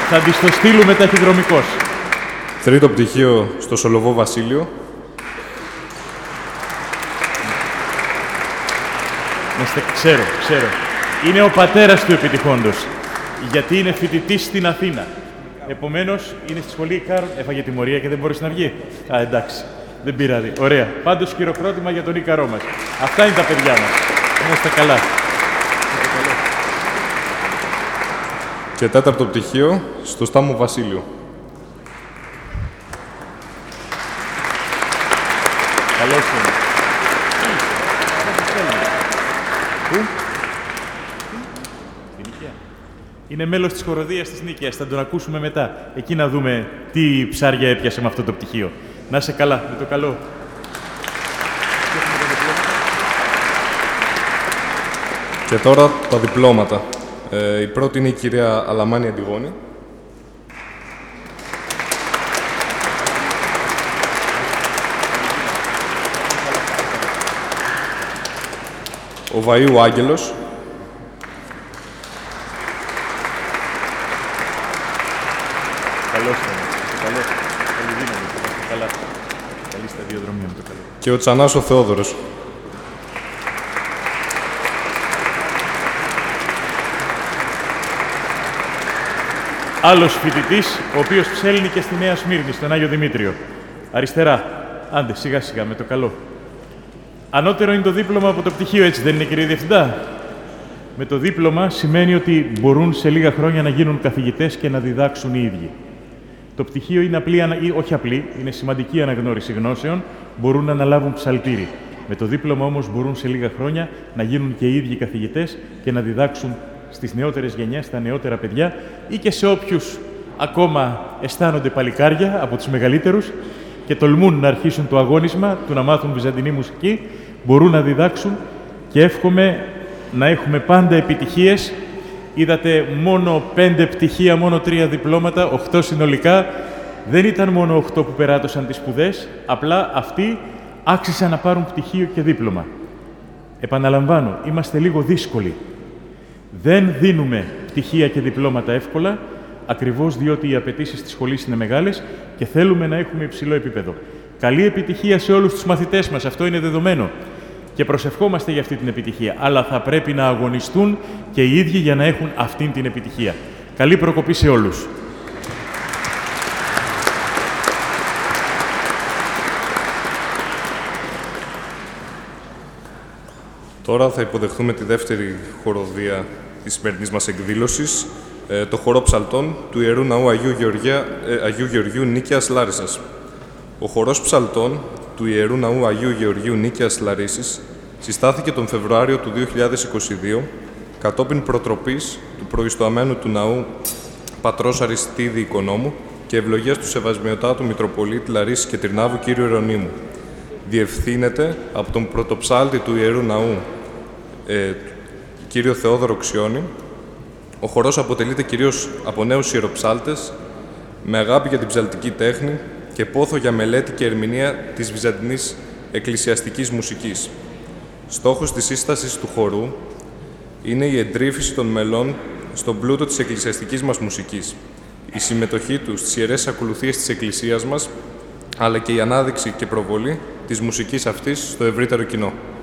Θα της το στείλουμε ταχυδρομικώς. Τρίτο πτυχίο στο Σολοβό Βασίλειο. Ξέρω. Είναι ο πατέρας του επιτυχόντος, γιατί είναι φοιτητής στην Αθήνα. Επομένως, είναι στη σχολή Κάρον. Έφαγε τιμωρία και δεν μπορείς να βγει. Εντάξει. Δεν πειράζει. Ωραία. Πάντως, χειροκρότημα για τον Ίκαρό μας. Αυτά είναι τα παιδιά μας. Είμαστε καλά. Και τέταρτο πτυχίο στο Στάμο Βασίλειο. Καλώς είναι. Πού? Στην Νίκαια. Είναι μέλος της χοροδίας της Νίκαιας. Θα τον ακούσουμε μετά. Εκεί να δούμε τι ψάρια έπιασε με αυτό το πτυχίο. Να είσαι καλά. Με το καλό. Και τώρα τα διπλώματα. Η πρώτη είναι η κυρία Αλαμάνη Αντιγόνη. Ο Βαΐου Άγγελος. Καλώς είναι. Καλώς. Καλή δύναμη. Καλά. Καλή σταδιοδρομία με το καλό. Και ο Τσανάς ο Θεόδωρος. Άλλος φοιτητής, ο οποίος ψέλνει και στη Νέα Σμύρνη, στον Άγιο Δημήτριο. Αριστερά. Άντε, σιγά σιγά, με το καλό. Ανώτερο είναι το δίπλωμα από το πτυχίο, έτσι δεν είναι, κύριε Διευθυντά? Με το δίπλωμα σημαίνει ότι μπορούν σε λίγα χρόνια να γίνουν καθηγητές και να διδάξουν οι ίδιοι. Το πτυχίο είναι απλή, ή όχι απλή, είναι σημαντική αναγνώριση γνώσεων, μπορούν να αναλάβουν ψαλτήρι. Με το δίπλωμα όμως μπορούν σε λίγα χρόνια να γίνουν και οι ίδιοι καθηγητές και να διδάξουν στις νεότερες γενιές, στα νεότερα παιδιά ή και σε όποιους ακόμα αισθάνονται παλικάρια από τους μεγαλύτερους και τολμούν να αρχίσουν το αγώνισμα του να μάθουν βυζαντινή μουσική, μπορούν να διδάξουν και εύχομαι να έχουμε πάντα επιτυχίες. Είδατε μόνο 5 πτυχία, μόνο 3 διπλώματα, 8 συνολικά. Δεν ήταν μόνο 8 που περάτωσαν τις σπουδές, απλά αυτοί άξισαν να πάρουν πτυχίο και δίπλωμα. Επαναλαμβάνω, είμαστε λίγο δύσκολοι. Δεν δίνουμε πτυχία και διπλώματα εύκολα, ακριβώς διότι οι απαιτήσεις της σχολής είναι μεγάλες και θέλουμε να έχουμε υψηλό επίπεδο. Καλή επιτυχία σε όλους τους μαθητές μας, αυτό είναι δεδομένο. Και προσευχόμαστε για αυτή την επιτυχία, αλλά θα πρέπει να αγωνιστούν και οι ίδιοι για να έχουν αυτή την επιτυχία. Καλή προκοπή σε όλους. Τώρα θα υποδεχθούμε τη δεύτερη χοροδία της σημερινής μας εκδήλωσης, το χορό ψαλτών του Ιερού Ναού Αγίου Γεωργίου Νίκαιας Λάρισας. Ο χορός ψαλτών του Ιερού Ναού Αγίου Γεωργίου Νίκαιας Λαρίσης συστάθηκε τον Φεβρουάριο του 2022 κατόπιν προτροπής του προϊστοαμένου του ναού πατρός Αριστίδη Οικονόμου και ευλογίας του Σεβασμιωτάτου Μητροπολίτη Λαρίσης και Τρινάβου κ. Ιερονύμου. Διευθύνεται από τον πρωτοψάλτη του Ιερού Ναού, κ. Θεόδωρο Ξιώνη. Ο χορός αποτελείται κυρίως από νέους ιεροψάλτες με αγάπη για την ψαλτική τέχνη και πόθο για μελέτη και ερμηνεία της βυζαντινής εκκλησιαστικής μουσικής. Στόχος της σύστασης του χορού είναι η εντρύφηση των μελών στον πλούτο της εκκλησιαστικής μας μουσικής, η συμμετοχή τους στις ιερές ακολουθίες της Εκκλησίας μας, αλλά και η ανάδειξη και προβολή της μουσικής αυτής στο ευρύτερο κοινό.